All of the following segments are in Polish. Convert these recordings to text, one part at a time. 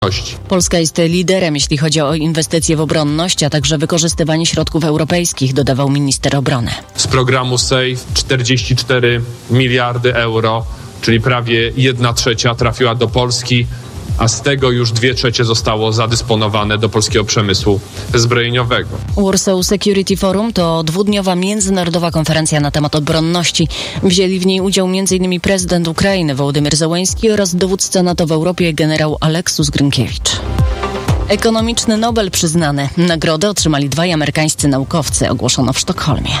Polska jest liderem, jeśli chodzi o inwestycje w obronność, a także wykorzystywanie środków europejskich, dodawał minister obrony. Z programu SAFE 44 miliardy euro, czyli prawie 1/3 trafiła do Polski, a z tego już 2/3 zostało zadysponowane do polskiego przemysłu zbrojeniowego. Warsaw Security Forum to dwudniowa międzynarodowa konferencja na temat obronności. Wzięli w niej udział m.in. prezydent Ukrainy Wołodymyr Zełenski oraz dowódca NATO w Europie generał Aleksus Grynkiewicz. Ekonomiczny Nobel przyznany. Nagrodę otrzymali 2 amerykańscy naukowcy, ogłoszono w Sztokholmie.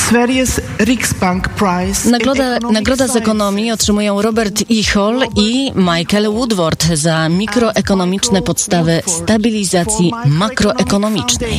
Nagroda z ekonomii otrzymują Robert E. Hall i Michael Woodward za mikroekonomiczne podstawy stabilizacji makroekonomicznej.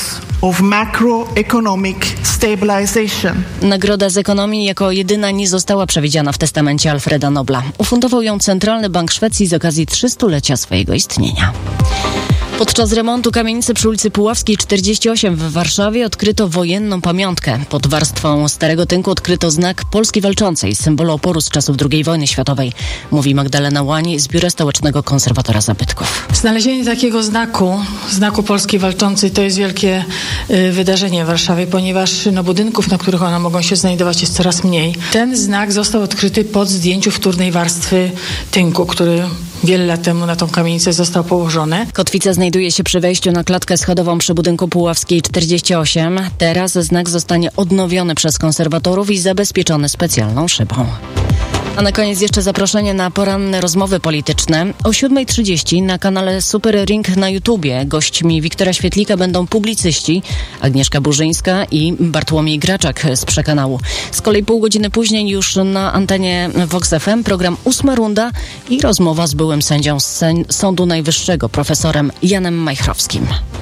Nagroda z ekonomii jako jedyna nie została przewidziana w testamencie Alfreda Nobla. Ufundował ją Centralny Bank Szwecji z okazji 300-lecia swojego istnienia. Podczas remontu kamienicy przy ulicy Puławskiej 48 w Warszawie odkryto wojenną pamiątkę. Pod warstwą starego tynku odkryto znak Polski Walczącej, symbolu oporu z czasów II wojny światowej, mówi Magdalena Łań z Biura Stołecznego Konserwatora Zabytków. Znalezienie takiego znaku Polski Walczącej, to jest wielkie wydarzenie w Warszawie, ponieważ budynków, na których one mogą się znajdować, jest coraz mniej. Ten znak został odkryty pod zdjęciu wtórnej warstwy tynku, który wiele lat temu na tą kamienicę został położony. Kotwica znajduje się przy wejściu na klatkę schodową przy budynku Puławskiej 48. Teraz znak zostanie odnowiony przez konserwatorów i zabezpieczony specjalną szybą. A na koniec jeszcze zaproszenie na poranne rozmowy polityczne. O 7:30 na kanale Super Ring na YouTubie gośćmi Wiktora Świetlika będą publicyści Agnieszka Burzyńska i Bartłomiej Graczak z Przekanału. Z kolei pół godziny później już na antenie Vox FM program 8 runda i rozmowa z byłym sędzią z Sądu Najwyższego, profesorem Janem Majchrowskim.